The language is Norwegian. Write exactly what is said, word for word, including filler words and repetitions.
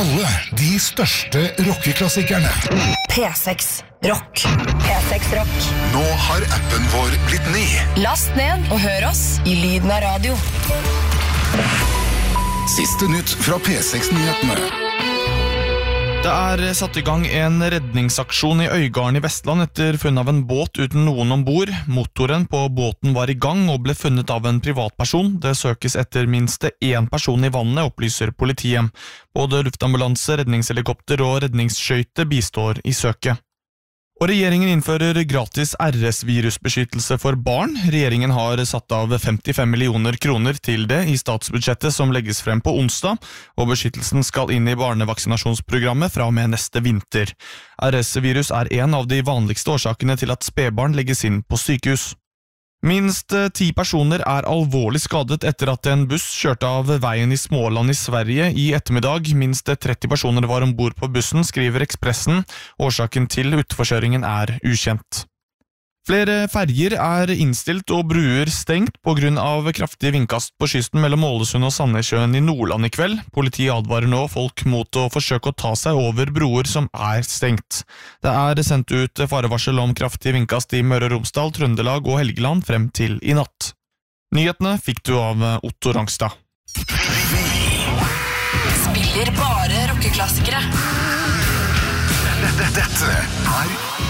alle de største rockeklassikerne. P seks Rock. P seks Rock. Nå har appen vår blitt ny. Last ned og hør oss i lyden av radio. Siste nytt fra P seks-nyhetene. Det er satt i gang en redningsaksjon i Øygarden i Vestland etter funn av en båt uten noen ombord. Motoren på båten var i gang og ble funnet av en privatperson. Det søkes etter minst én person i vannet, opplyser politiet. Både luftambulanse, redningshelikopter og redningsskøyte bistår i søket. Og regjeringen innfører gratis R S-virusbeskyttelse for barn. Regjeringen har satt av femtifem millioner kroner til det i statsbudsjettet som legges frem på onsdag, og beskyttelsen skal inn i barnevaksinasjonsprogrammet fra og med neste vinter. R S-virus er en av de vanligste årsakene til at spedbarn legges inn på sykehus. Minst ti personer er alvorlig skadet etter at en buss kjørte av veien i Småland i Sverige i ettermiddag. Minst tretti personer var ombord på bussen, skriver Ekspressen. Årsaken til utforkjøringen er ukjent. Flere ferger er innstilt og bruer stengt på grunn av kraftige vindkast på kysten mellom Ålesund og Sandnessjøen i Nordland i kveld. Politiet advarer nå folk mot å forsøke å ta seg over broer som er stengt. Det er sendt ut farevarsel om kraftige vindkast i Møre og Romsdal, Trøndelag og Helgeland frem til i natt. Nyhetene fikk du av Otto Rangstad. Spiller bare rockeklassikere. Dette er